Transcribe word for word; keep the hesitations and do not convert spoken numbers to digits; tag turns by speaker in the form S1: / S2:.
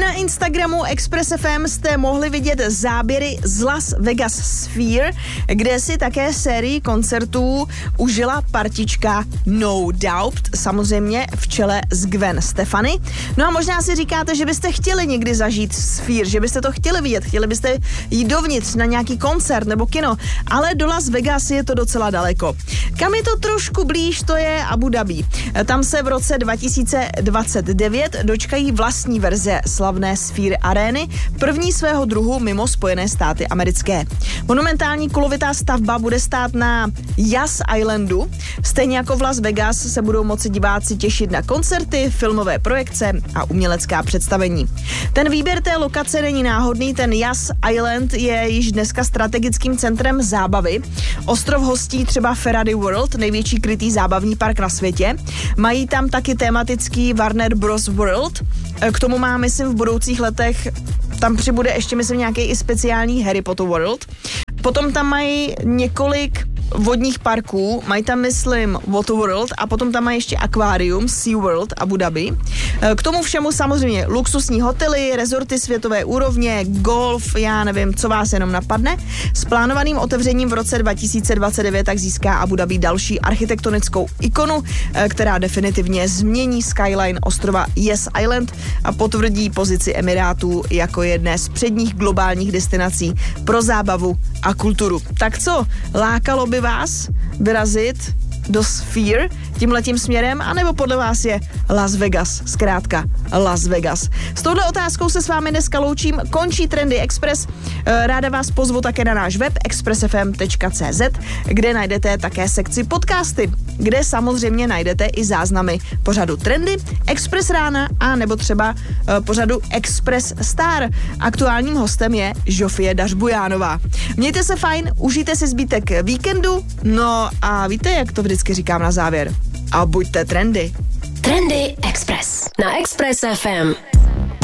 S1: I na Instagramu Express F M jste mohli vidět záběry z Las Vegas Sphere, kde si také sérii koncertů užila partička No Doubt, samozřejmě v čele s Gwen Stefani. No a možná si říkáte, že byste chtěli někdy zažít Sphere, že byste to chtěli vidět, chtěli byste jít dovnitř na nějaký koncert nebo kino, ale do Las Vegas je to docela daleko. Kam je to trošku blíž, to je Abu Dhabi. Tam se v roce dva tisíce dvacet devět dočkají vlastní verze slavné Sphere arény, první svého druhu mimo Spojené státy americké. Monumentální kulovitá stavba bude stát na Yas Islandu. Stejně jako v Las Vegas se budou moci diváci těšit na koncerty, filmové projekce a umělecká představení. Ten výběr té lokace není náhodný, ten Yas Island je již dneska strategickým centrem zábavy. Ostrov hostí třeba Ferrari World, největší krytý zábavní park na světě. Mají tam taky tematický Warner Bros. World. K tomu má, myslím, v budoucích letech tam přibude ještě, myslím, nějaký i speciální Harry Potter World. Potom tam mají několik vodních parků, mají tam, myslím, Waterworld a potom tam mají ještě akvárium SeaWorld Abu Dhabi. K tomu všemu samozřejmě luxusní hotely, rezorty světové úrovně, golf, já nevím, co vás jenom napadne. S plánovaným otevřením v roce dva tisíce dvacet devět tak získá Abu Dhabi další architektonickou ikonu, která definitivně změní skyline ostrova Yas Island a potvrdí pozici Emirátů jako jedné z předních globálních destinací pro zábavu a kulturu. Tak co, lákalo by vás vyrazit do Sphere tímhletím směrem, anebo podle vás je Las Vegas, zkrátka Las Vegas? S touhle otázkou se s vámi dneska loučím, končí Trendy Express. Ráda vás pozvu také na náš web express f m tečka c z, kde najdete také sekci podcasty, kde samozřejmě najdete i záznamy pořadu Trendy, Express rána a nebo třeba pořadu Express Star. Aktuálním hostem je Žofie Dařbujánová. Mějte se fajn, užijte si zbytek víkendu, no a víte, jak to vždycky říkám na závěr. A buďte trendy.
S2: Trendy Express na Express F M.